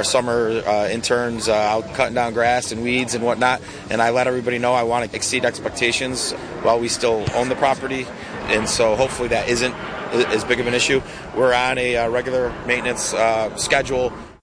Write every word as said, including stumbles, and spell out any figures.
our summer uh, interns uh, out cutting down grass and weeds and whatnot. And I let everybody know I want to exceed expectations while we still own the property. And so hopefully that isn't as big of an issue. We're on a uh, regular maintenance uh, schedule